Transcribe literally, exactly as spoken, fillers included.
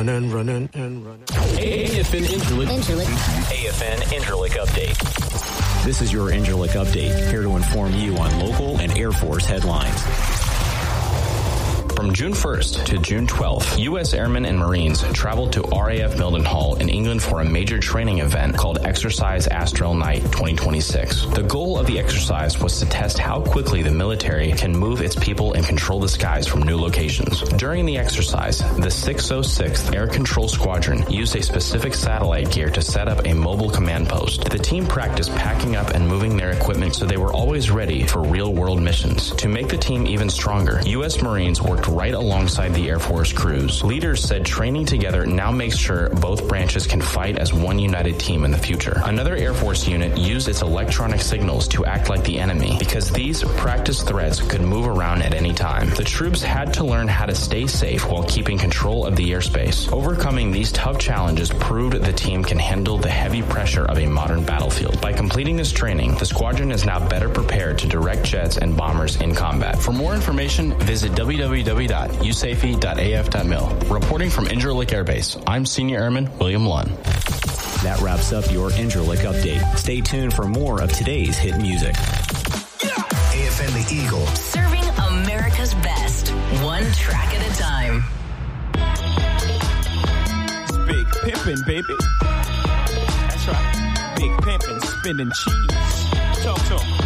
And running and running. A F N Interlick. Interlick. A F N Interlick update. This is your Interlick update, here to inform you on local and Air Force headlines. From June first to June twelfth, U S Airmen and Marines traveled to R A F Mildenhall in England for a major training event called Exercise Astral Night twenty twenty-six. The goal of the exercise was to test how quickly the military can move its people and control the skies from new locations. During the exercise, the six oh sixth Air Control Squadron used a specific satellite gear to set up a mobile command post. The team practiced packing up and moving their equipment so they were always ready for real-world missions. To make the team even stronger, U S Marines worked right alongside the Air Force crews. Leaders said training together now makes sure both branches can fight as one united team in the future. Another Air Force unit used its electronic signals to act like the enemy because these practice threats could move around at any time. The troops had to learn how to stay safe while keeping control of the airspace. Overcoming these tough challenges proved the team can handle the heavy pressure of a modern battlefield. By completing this training, the squadron is now better prepared to direct jets and bombers in combat. For more information, visit w w w dot u s a f e dot a f dot mil. Reporting from Incirlik Air Base, I'm Senior Airman William Lunn. That wraps up your Incirlik update. Stay tuned for more of today's hit music. A F N The Eagle. Serving America's best, one track at a time. It's big pimpin', baby. That's right. Big pimpin', spinning cheese. Talk to 'em.